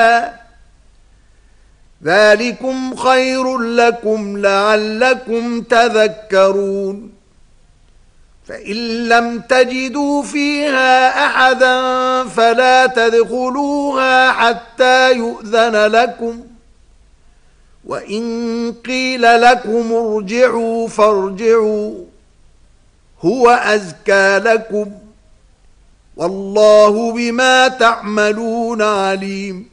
ذلكم خير لكم لعلكم تذكرون فإن لم تجدوا فيها أحدا فلا تدخلوها حتى يؤذن لكم وإن قيل لكم ارجعوا فارجعوا هو أزكى لكم والله بما تعملون عليم